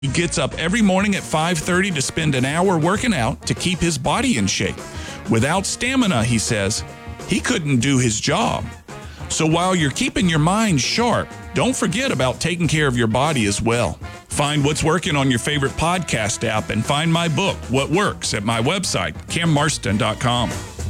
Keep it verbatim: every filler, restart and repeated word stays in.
He gets up every morning at five thirty to spend an hour working out to keep his body in shape. Without stamina, he says, he couldn't do his job. So while you're keeping your mind sharp, don't forget about taking care of your body as well. Find what's working on your favorite podcast app and find my book, What Works, at my website, cam marston dot com.